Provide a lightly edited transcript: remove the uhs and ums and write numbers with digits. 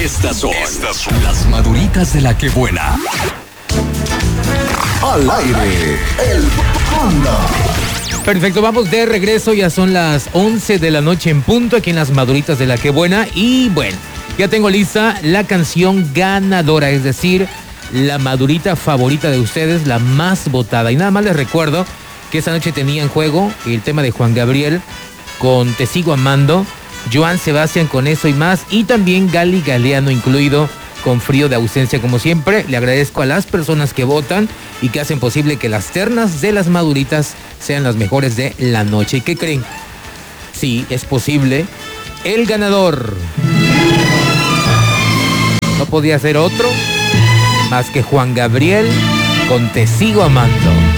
Estas son las maduritas de la que buena. Al aire, el Panda. Perfecto, vamos de regreso, ya son las 11 de la noche en punto aquí en las maduritas de la que buena. Y bueno, ya tengo lista la canción ganadora, es decir, la madurita favorita de ustedes, la más votada. Y nada más les recuerdo que esta noche tenía en juego el tema de Juan Gabriel con Te Sigo Amando, Joan Sebastián con Eso y Más, y también Gali Galeano incluido con Frío de Ausencia. Como siempre, le agradezco a las personas que votan y que hacen posible que las ternas de las maduritas sean las mejores de la noche. ¿Y qué creen? Sí, es posible. El ganador no podía ser otro más que Juan Gabriel con Te Sigo Amando.